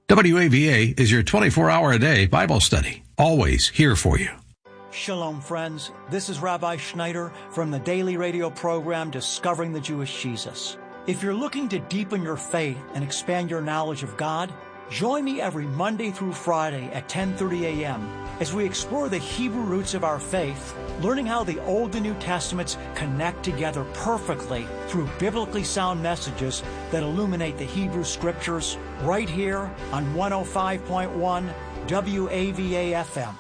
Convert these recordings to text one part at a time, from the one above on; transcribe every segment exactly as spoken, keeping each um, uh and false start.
W A V A is your twenty-four hour a day Bible study, always here for you. Shalom, friends. This is Rabbi Schneider from the daily radio program Discovering the Jewish Jesus. If you're looking to deepen your faith and expand your knowledge of God, join me every Monday through Friday at ten thirty a.m. as we explore the Hebrew roots of our faith, learning how the Old and New Testaments connect together perfectly through biblically sound messages that illuminate the Hebrew Scriptures, right here on one oh five point one W A V A F M.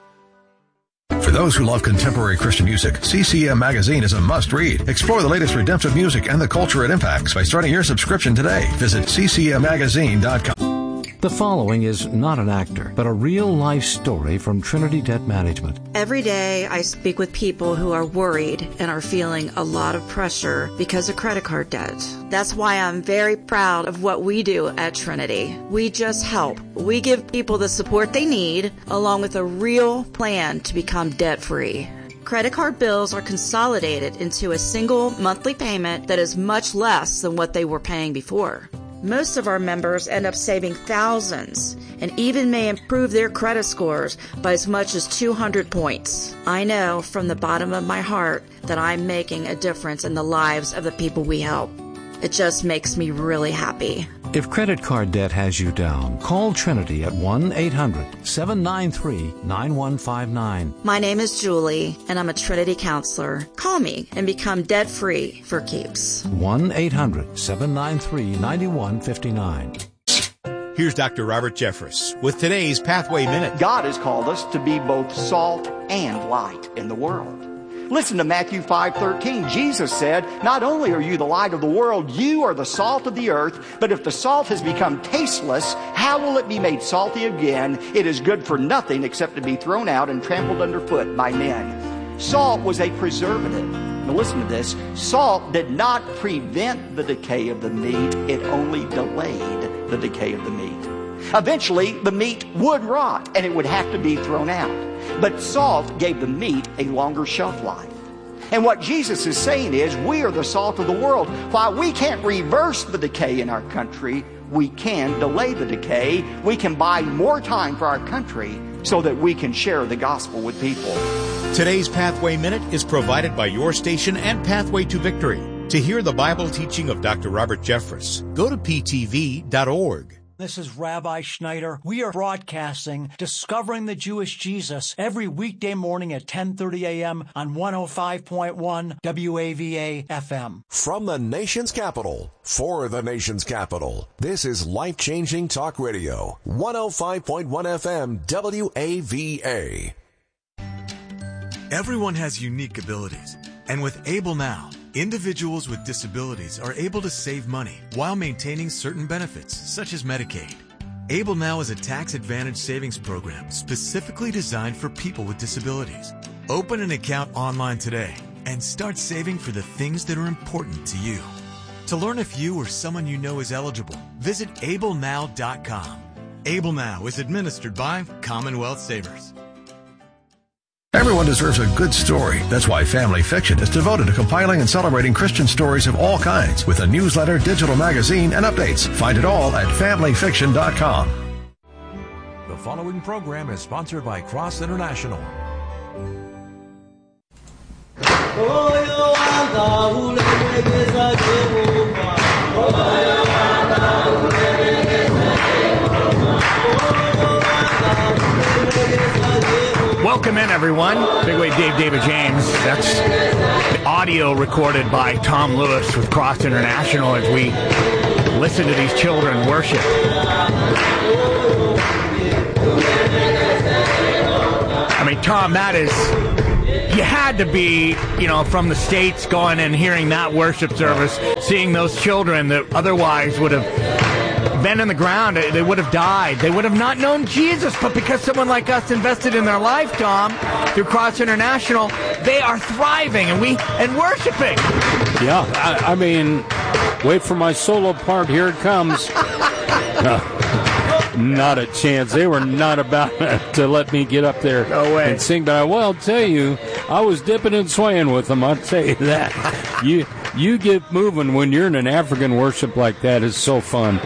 For those who love contemporary Christian music, C C M Magazine is a must-read. Explore the latest redemptive music and the culture it impacts by starting your subscription today. Visit C C M magazine dot com. The following is not an actor, but a real-life story from Trinity Debt Management. Every day I speak with people who are worried and are feeling a lot of pressure because of credit card debt. That's why I'm very proud of what we do at Trinity. We just help. We give people the support they need, along with a real plan to become debt-free. Credit card bills are consolidated into a single monthly payment that is much less than what they were paying before. Most of our members end up saving thousands and even may improve their credit scores by as much as two hundred points. I know from the bottom of my heart that I'm making a difference in the lives of the people we help. It just makes me really happy. If credit card debt has you down, call Trinity at one eight hundred seven nine three nine one five nine. My name is Julie, and I'm a Trinity counselor. Call me and become debt-free for keeps. one eight hundred seven nine three nine one five nine. Here's Doctor Robert Jeffress with today's Pathway Minute. God has called us to be both salt and light in the world. Listen to Matthew five thirteen. Jesus said, not only are you the light of the world, you are the salt of the earth, but if the salt has become tasteless, how will it be made salty again? It is good for nothing except to be thrown out and trampled underfoot by men. Salt was a preservative. Now listen to this. Salt did not prevent the decay of the meat. It only delayed the decay of the meat. Eventually, the meat would rot and it would have to be thrown out. But salt gave the meat a longer shelf life. And what Jesus is saying is, we are the salt of the world. While we can't reverse the decay in our country, we can delay the decay. We can buy more time for our country so that we can share the gospel with people. Today's Pathway Minute is provided by your station and Pathway to Victory. To hear the Bible teaching of Doctor Robert Jeffress, go to P T V dot org. This is Rabbi Schneider. We are broadcasting Discovering the Jewish Jesus every weekday morning at ten thirty a.m. on one oh five point one W A V A F M. From the nation's capital, for the nation's capital, this is Life-Changing Talk Radio, one oh five point one F M W A V A. Everyone has unique abilities, and with Able Now, individuals with disabilities are able to save money while maintaining certain benefits, such as Medicaid. Able Now is a tax-advantaged savings program specifically designed for people with disabilities. Open an account online today and start saving for the things that are important to you. To learn if you or someone you know is eligible, visit able now dot com. Able Now is administered by Commonwealth Savers. Everyone deserves a good story. That's why Family Fiction is devoted to compiling and celebrating Christian stories of all kinds with a newsletter, digital magazine, and updates. Find it all at family fiction dot com. The following program is sponsored by Cross International. Welcome in, everyone. Big Wave Dave, David James. That's the audio recorded by Tom Lewis with Cross International as we listen to these children worship. I mean, Tom, that is... You had to be, you know, from the States going and hearing that worship service, seeing those children that otherwise would have been in the ground. They would have died. They would have not known Jesus, but because someone like us invested in their life, Tom, through Cross International, they are thriving and we and worshiping. Yeah, I, I mean, wait for my solo part. Here it comes. Uh, not a chance. They were not about to let me get up there no way. and sing. But I will tell you, I was dipping and swaying with them. I'll tell you that. you you get moving when you're in an African worship like that. It's so fun.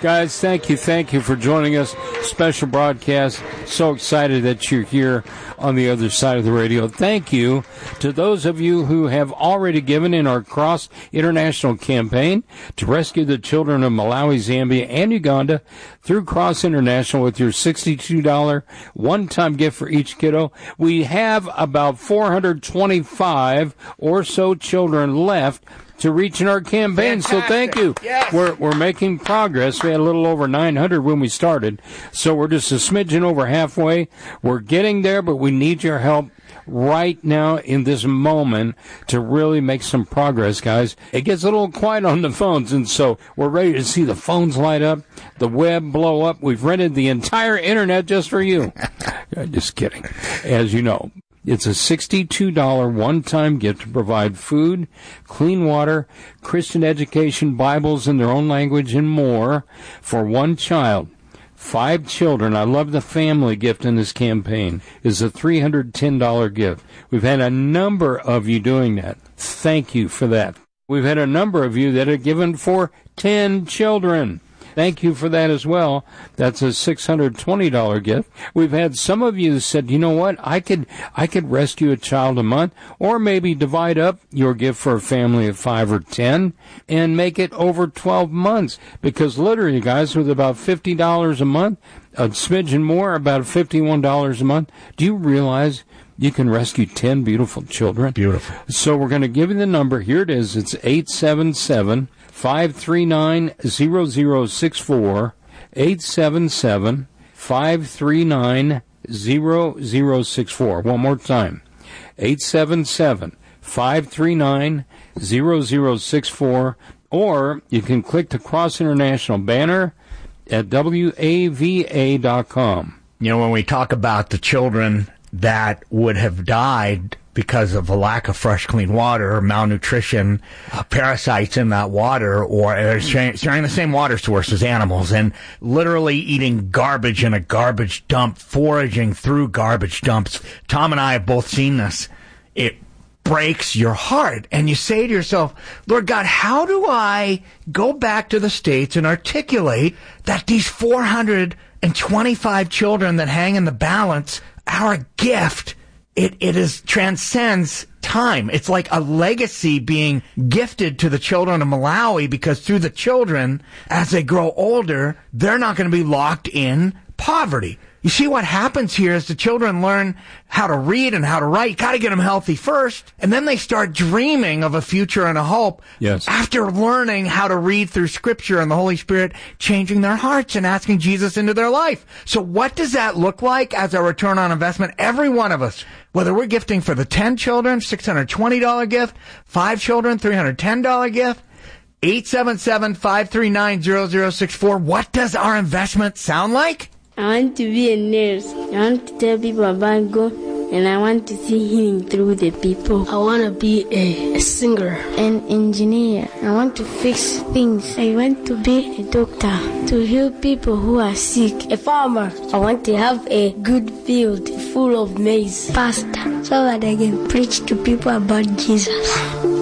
Guys, thank you, thank you for joining us. Special broadcast. So excited that you're here on the other side of the radio. Thank you to those of you who have already given in our Cross International campaign to rescue the children of Malawi, Zambia, and Uganda through Cross International with your sixty-two dollars one-time gift for each kiddo. We have about four hundred twenty-five or so children left to reach in our campaign. Fantastic. So thank you. Yes. We're we're making progress. We had a little over nine hundred when we started, so we're just a smidgen over halfway. We're getting there, but we need your help right now in this moment to really make some progress, guys. It gets a little quiet on the phones, and so we're ready to see the phones light up, the web blow up. We've rented the entire internet just for you. Just kidding. As you know, it's a sixty-two dollars one-time gift to provide food, clean water, Christian education, Bibles in their own language, and more for one child. Five children. I love the family gift in this campaign. Is a three hundred ten dollars gift. We've had a number of you doing that. Thank you for that. We've had a number of you that have given for ten children. Thank you for that as well. That's a six hundred twenty dollars gift. We've had some of you that said, you know what, I could I could rescue a child a month, or maybe divide up your gift for a family of five or ten and make it over twelve months. Because literally, guys, with about fifty dollars a month, a smidgen more, about fifty-one dollars a month, do you realize you can rescue ten beautiful children? Beautiful. So we're going to give you the number. Here it is. It's eight seven seven, five three nine, zero zero six four, eight seven seven, five three nine, zero zero six four. One more time, eight seven seven, five three nine, zero zero six four, or you can click the Cross International banner at W A V A dot com. You know, when we talk about the children that would have died because of a lack of fresh, clean water, or malnutrition, uh, parasites in that water, or uh, sharing, sharing the same water source as animals, and literally eating garbage in a garbage dump, foraging through garbage dumps. Tom and I have both seen this. It breaks your heart, and you say to yourself, Lord God, how do I go back to the States and articulate that these four hundred twenty-five children that hang in the balance are a gift? It it is transcends time. It's like a legacy being gifted to the children of Malawi, because through the children, as they grow older, they're not going to be locked in poverty. You see what happens here is the children learn how to read and how to write. Got to get them healthy first, and then they start dreaming of a future and a hope. Yes. After learning how to read through Scripture and the Holy Spirit changing their hearts and asking Jesus into their life. So what does that look like as a return on investment? Every one of us, whether we're gifting for the ten children, six hundred twenty dollars gift, five children, three hundred ten dollars gift, eight seven seven, five three nine, zero zero six four. What does our investment sound like? I want to be a nurse. I want to tell people about God, and I want to see healing through the people. I want to be a, a singer. An engineer. I want to fix things. I want to be a doctor, to heal people who are sick. A farmer. I want to have a good field full of maize. Pastor, so that I can preach to people about Jesus.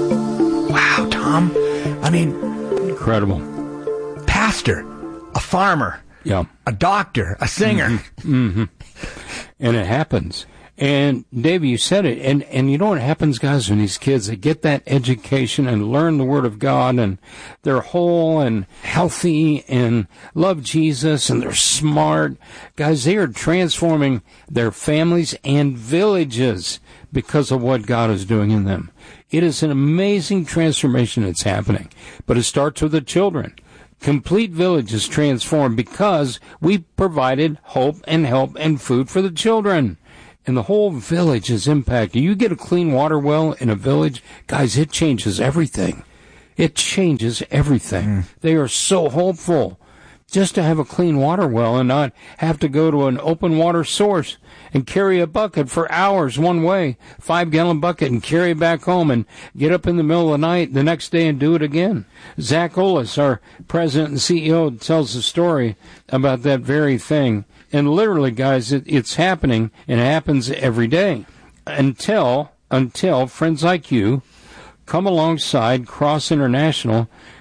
Wow, Tom. I mean, incredible. Pastor, a farmer. Yeah. A doctor, a singer. Mm-hmm. Mm-hmm. And it happens. And, Dave, you said it. And, and you know what happens, guys, when these kids, they get that education and learn the Word of God, and they're whole and healthy and love Jesus, and they're smart. Guys, they are transforming their families and villages because of what God is doing in them. It is an amazing transformation that's happening. But it starts with the children. Complete village is transformed because we provided hope and help and food for the children. And the whole village is impacted. You get a clean water well in a village, guys, it changes everything. It changes everything. Mm. They are so hopeful just to have a clean water well and not have to go to an open water source and carry a bucket for hours one way, five-gallon bucket, and carry it back home and get up in the middle of the night the next day and do it again. Zach Olis, our president and C E O, tells the story about that very thing. And literally, guys, it, it's happening, and it happens every day until, until friends like you come alongside Cross International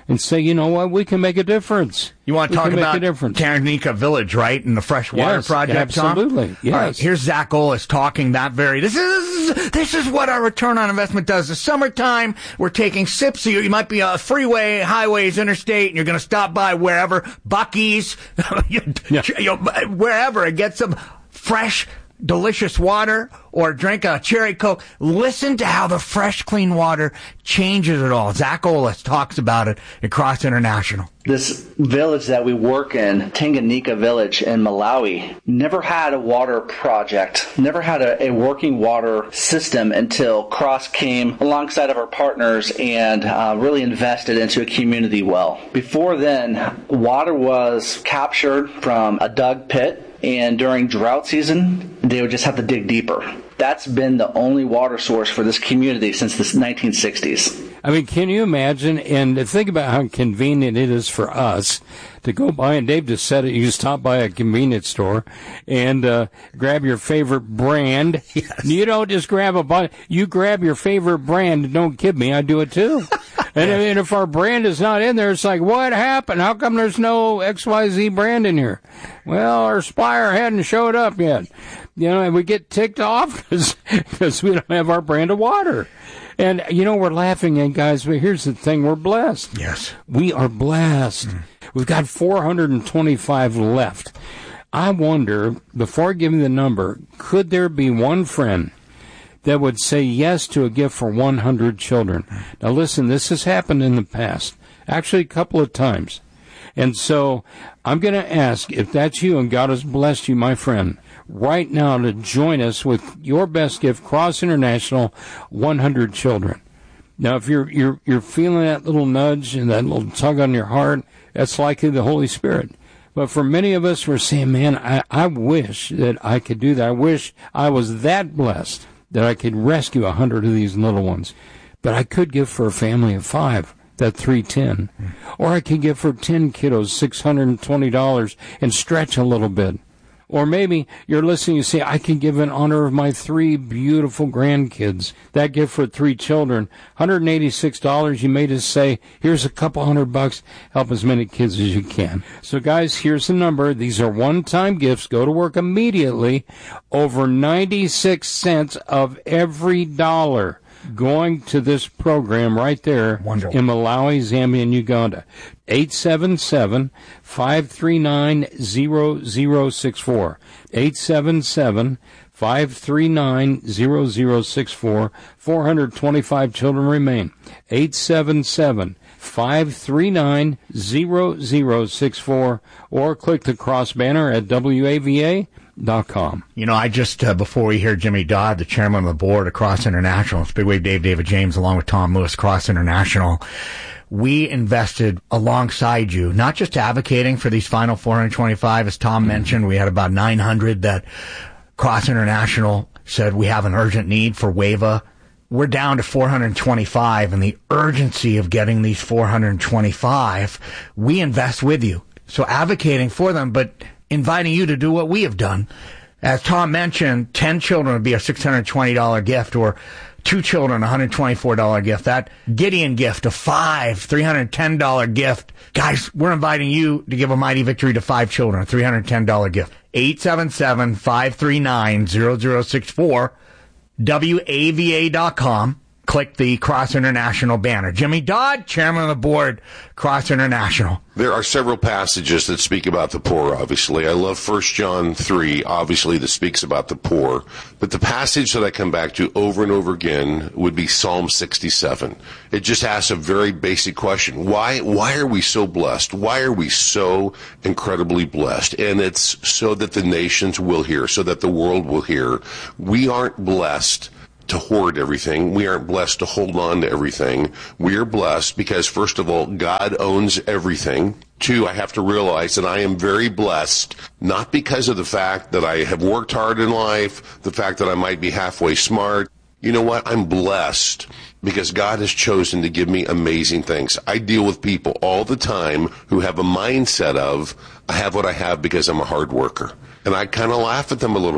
and say, you know what, we can make a difference. You want to we talk about difference. Tanganyika Village, right, and the fresh water yes, project, absolutely. Tom? Yes. All right, here's Zach Olis talking that very, this is this is what our return on investment does. The summertime, we're taking sips. So you, you might be a freeway, highways, interstate, and you're going to stop by wherever, Buc-ee's, you, yeah. you, wherever, and get some fresh, delicious water or drink a cherry Coke. Listen to how the fresh, clean water changes it all. Zach Olis talks about it at Cross International. This village that we work in, Tanganyika Village in Malawi, never had a water project, never had a, a working water system until Cross came alongside of our partners and uh, really invested into a community well. Before then, water was captured from a dug pit, and during drought season, they would just have to dig deeper. That's been the only water source for this community since the nineteen sixties. I mean, can you imagine? And think about how convenient it is for us to go by, and Dave just said it, you stop by a convenience store and uh, grab your favorite brand. Yes. You don't just grab a bottle. You grab your favorite brand. Don't kid me, I do it too. And, and if our brand is not in there, it's like, what happened? How come there's no X Y Z brand in here? Well, our Spire hadn't showed up yet. You know, and we get ticked off because we don't have our brand of water. And, you know, we're laughing at guys, but here's the thing, we're blessed. Yes. We are blessed. Mm. We've got four hundred twenty-five left. I wonder, before giving the number, could there be one friend that would say yes to a gift for one hundred children? Now, listen, this has happened in the past, actually a couple of times. And so I'm going to ask, if that's you and God has blessed you, my friend, right now to join us with your best gift, Cross International, one hundred children. Now, if you're you're you're feeling that little nudge and that little tug on your heart, that's likely the Holy Spirit. But for many of us, we're saying, man, I, I wish that I could do that. I wish I was that blessed that I could rescue a hundred of these little ones. But I could give for a family of five, that three ten. Mm. Or I could give for ten kiddos, six hundred twenty dollars, and stretch a little bit. Or maybe you're listening, you say, I can give in honor of my three beautiful grandkids. That gift for three children, one hundred eighty-six dollars. You may just say, here's a couple hundred bucks. Help as many kids as you can. So, guys, here's the number. These are one-time gifts. Go to work immediately. Over ninety-six cents of every dollar going to this program right there. Wonderful. In Malawi, Zambia, and Uganda. eight seven seven, five three nine, zero zero six four. eight seven seven, five three nine, zero zero six four. four hundred twenty-five children remain. eight seven seven, five three nine, zero zero six four. Or click the cross banner at W A V A dot com. You know, I just, uh, before we hear Jimmy Dodd, the chairman of the board of Cross International, it's Big Wave Dave, David James, along with Tom Lewis, Cross International, we invested alongside you, not just advocating for these final four hundred twenty-five, as Tom mm-hmm. mentioned, we had about nine hundred that Cross International said we have an urgent need for WAVA. We're down to four hundred twenty-five, and the urgency of getting these four hundred twenty-five, we invest with you. So advocating for them, but inviting you to do what we have done. As Tom mentioned, ten children would be a six hundred twenty dollars gift, or two children, one hundred twenty-four dollars gift. That Gideon gift, a five, three hundred ten dollars gift. Guys, we're inviting you to give a mighty victory to five children, a three hundred ten dollars gift. eight seven seven, five three nine, zero zero six four, W A V A dot com. Click the Cross International banner. Jimmy Dodd, chairman of the board, Cross International. There are several passages that speak about the poor, obviously. I love First John three, obviously, that speaks about the poor. But the passage that I come back to over and over again would be Psalm sixty-seven. It just asks a very basic question. Why, why are we so blessed? Why are we so incredibly blessed? And it's so that the nations will hear, so that the world will hear. We aren't blessed to hoard everything. We aren't blessed to hold on to everything. We are blessed because, first of all, God owns everything. Two, I have to realize that I am very blessed, not because of the fact that I have worked hard in life, the fact that I might be halfway smart. You know what? I'm blessed because God has chosen to give me amazing things. I deal with people all the time who have a mindset of, I have what I have because I'm a hard worker. And I kind of laugh at them a little bit.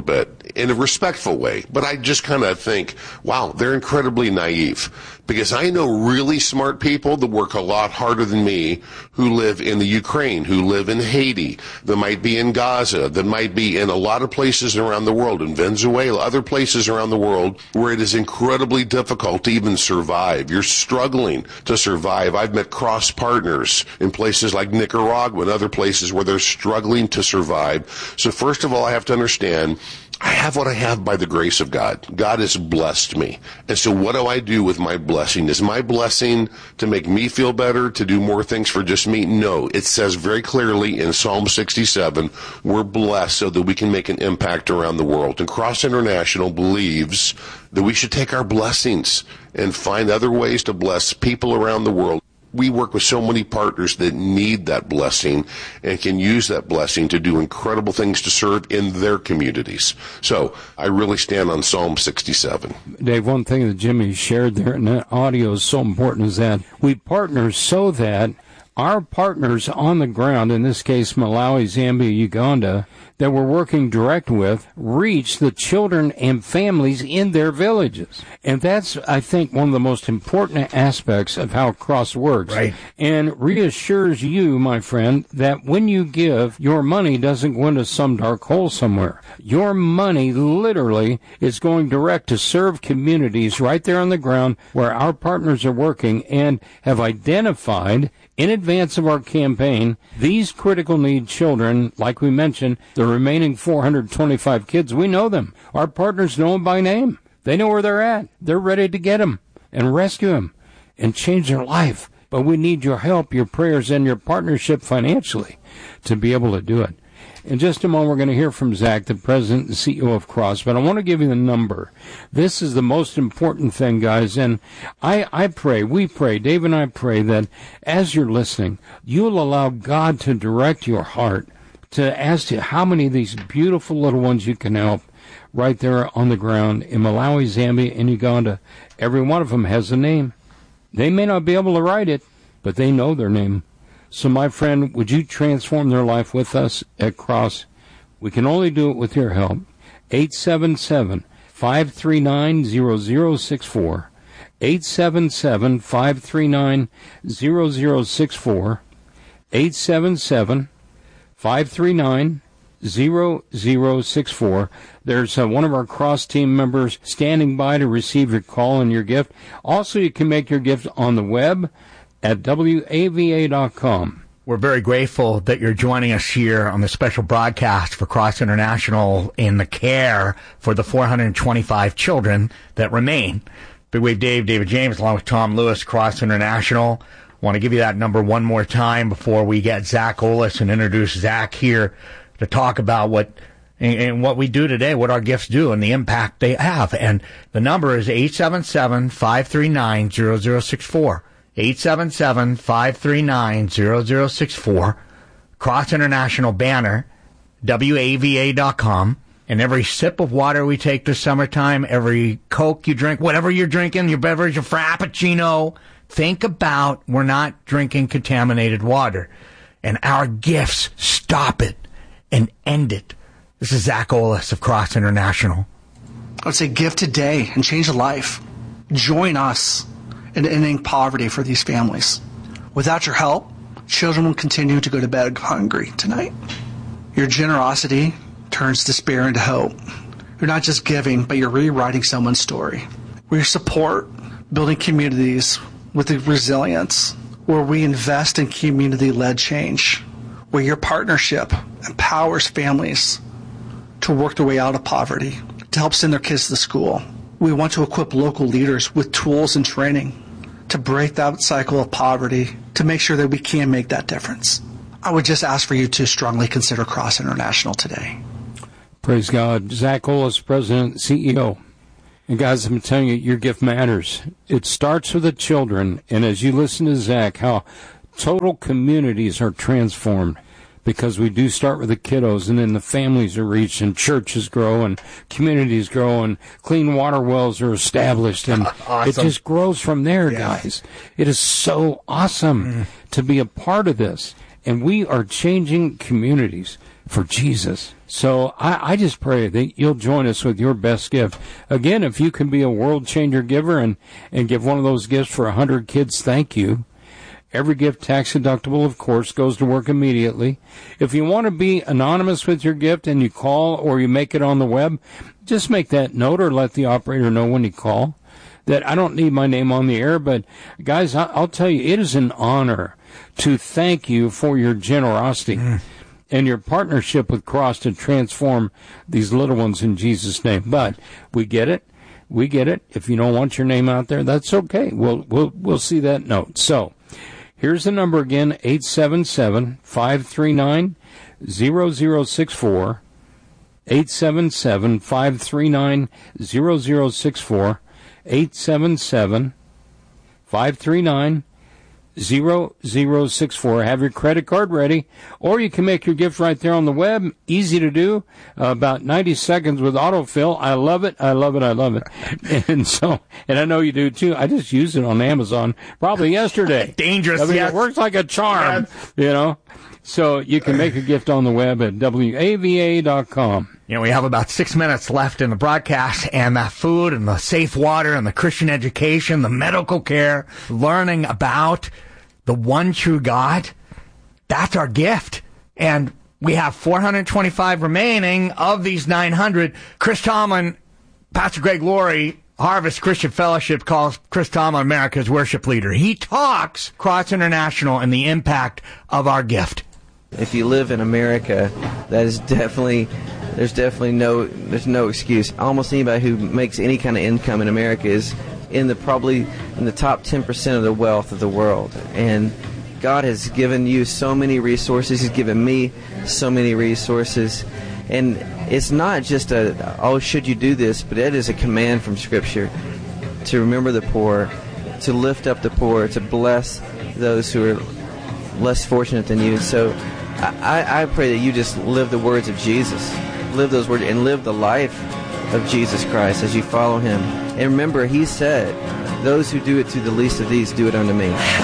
in a respectful way. But I just kind of think, wow, they're incredibly naive. Because I know really smart people that work a lot harder than me who live in the Ukraine, who live in Haiti, that might be in Gaza, that might be in a lot of places around the world, in Venezuela, other places around the world where it is incredibly difficult to even survive. You're struggling to survive. I've met cross partners in places like Nicaragua and other places where they're struggling to survive. So first of all, I have to understand I have what I have by the grace of God. God has blessed me. And so what do I do with my blessing? Is my blessing to make me feel better, to do more things for just me? No. It says very clearly in Psalm sixty-seven, we're blessed so that we can make an impact around the world. And Cross International believes that we should take our blessings and find other ways to bless people around the world. We work with so many partners that need that blessing and can use that blessing to do incredible things to serve in their communities. So I really stand on Psalm sixty-seven. Dave, one thing that Jimmy shared there, and that audio is so important, is that we partner so that our partners on the ground, in this case Malawi, Zambia, Uganda, that we're working direct with, reach the children and families in their villages. And that's, I think, one of the most important aspects of how Cross works. Right. And reassures you, my friend, that when you give, your money doesn't go into some dark hole somewhere. Your money literally is going direct to serve communities right there on the ground where our partners are working and have identified in advance of our campaign these critical need children, like we mentioned, the remaining four hundred twenty-five kids. We know them. Our partners know them by name. They know where they're at. They're ready to get them and rescue them and change their life. But we need your help, your prayers, and your partnership financially to be able to do it. In just a moment, we're going to hear from Zach, the president and C E O of Cross, but I want to give you the number. This is the most important thing, guys, and I, I pray, we pray, Dave and I pray that as you're listening, you'll allow God to direct your heart to ask you how many of these beautiful little ones you can help right there on the ground in Malawi, Zambia, and Uganda. Every one of them has a name. They may not be able to write it, but they know their name. So, my friend, would you transform their life with us at Cross? We can only do it with your help. eight seven seven, five three nine, zero zero six four. eight seven seven, five three nine, zero zero six four. eight seven seven, five three nine, zero zero six four. There's uh, one of our Cross team members standing by to receive your call and your gift. Also, you can make your gift on the web at W A V A dot com. We're very grateful that you're joining us here on the special broadcast for Cross International in the care for the four hundred twenty-five children that remain. Big Wave Dave, David James, along with Tom Lewis, Cross International. Want to give you that number one more time before we get Zach Olis and introduce Zach here to talk about what and, and what we do today, what our gifts do, and the impact they have. And the number is eight seven seven, five three nine, zero zero six four. eight seven seven, five three nine, zero zero six four. Cross International banner, W A V A dot com. And every sip of water we take this summertime, every Coke you drink, whatever you're drinking, your beverage, your Frappuccino, think about we're not drinking contaminated water. And our gifts stop it and end it. This is Zach Olis of Cross International. I would say give today and change a life. Join us in ending poverty for these families. Without your help, children will continue to go to bed hungry tonight. Your generosity turns despair into hope. You're not just giving, but you're rewriting someone's story. With your support, building communities with the resilience, where we invest in community-led change, where your partnership empowers families to work their way out of poverty, to help send their kids to school. We want to equip local leaders with tools and training to break that cycle of poverty, to make sure that we can make that difference. I would just ask for you to strongly consider Cross International today. Praise God. Zach Olis, President and C E O. And guys, I'm telling you, your gift matters. It starts with the children, and as you listen to Zach, how total communities are transformed. Because we do start with the kiddos, and then the families are reached, and churches grow, and communities grow, and clean water wells are established, and awesome. It just grows from there, yeah. Guys. It is so awesome mm. to be a part of this. and we are changing communities for Jesus. So I, I just pray that you'll join us with your best gift. Again, if you can be a world changer giver and, and give one of those gifts for one hundred kids, thank you. Every gift, tax deductible, of course, goes to work immediately. If you want to be anonymous with your gift and you call or you make it on the web, just make that note or let the operator know when you call that I don't need my name on the air. But, guys, I'll tell you, it is an honor to thank you for your generosity mm. and your partnership with Cross to transform these little ones in Jesus' name. But we get it. We get it. If you don't want your name out there, that's okay. We'll we'll we'll see that note. So here's the number again, eight seven seven, five three nine, zero zero six four, eight seven seven, five three nine, zero zero six four, eight seven seven, five three nine, zero zero six four. Have your credit card ready, or you can make your gift right there on the web. Easy to do, uh, about ninety seconds with autofill. I love it, I love it, I love it. And so, and I know you do too. I just used it on Amazon probably yesterday. Dangerous, I mean, yes. It works like a charm, yes. you know. So you can make a gift on the web at W A V A dot com. You know, we have about six minutes left in the broadcast, and that food and the safe water and the Christian education, the medical care, learning about the one true God, that's our gift. And we have four hundred twenty-five remaining of these nine hundred. Chris Tomlin, Pastor Greg Laurie, Harvest Christian Fellowship calls Chris Tomlin America's worship leader. He talks Cross International and the impact of our gift. If you live in America, that is definitely, there's definitely no, there's no excuse. Almost anybody who makes any kind of income in America is in the probably in the top ten percent of the wealth of the world. And God has given you so many resources. He's given me so many resources. And it's not just a, oh, should you do this, but it is a command from Scripture to remember the poor, to lift up the poor, to bless those who are less fortunate than you. So I, I pray that you just live the words of Jesus, live those words, and live the life of Jesus Christ as you follow him. And remember, he said, those who do it to the least of these do it unto me.